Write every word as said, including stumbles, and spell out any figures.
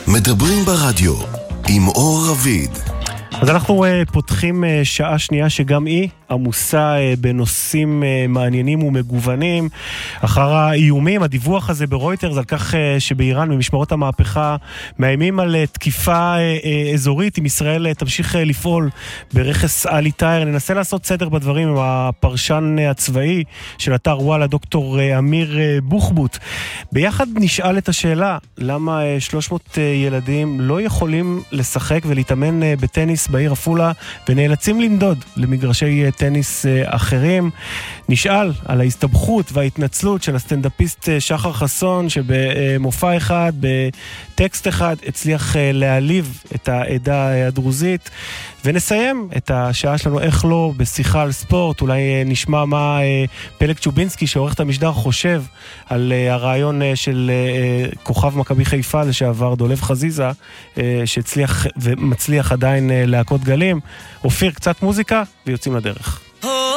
מדברים ברדיו עם אור רביד. אז אנחנו uh, פותחים uh, שעה שנייה שגם היא עמוסה uh, בנושאים uh, מעניינים ומגוונים. אחר האיומים, הדיווח הזה ברויטרס על כך uh, שבאיראן במשמרות המהפכה מאיימים על uh, תקיפה uh, uh, אזורית, אם ישראל uh, תמשיך uh, לפעול ברכס אלי טאהר. ננסה לעשות סדר בדברים עם הפרשן uh, הצבאי של אתר וואלה, דוקטור uh, אמיר uh, בוחבוט. ביחד נשאל את השאלה, למה uh, שלוש מאות uh, ילדים לא יכולים לשחק ולהתאמן uh, בטניס בעיר עפולה ונאלצים לנדוד למגרשי טניס אחרים. נשאל על ההסתבכות וההתנצלות של הסטנדאפיסט שחר חסון, שבמופע אחד, בטקסט אחד, הצליח להעליב את העדה הדרוזית. ונסיים את השעה שלנו, איך לא, בשיחה על ספורט. אולי נשמע מה פלג צ'ובינסקי, שעורך את המשדר, חושב על הרעיון של כוכב מכבי חיפה לשעבר, דולב חזיזה, שהצליח ומצליח עדיין להקות גלים. אופיר, קצת מוזיקה ויוצאים לדרך.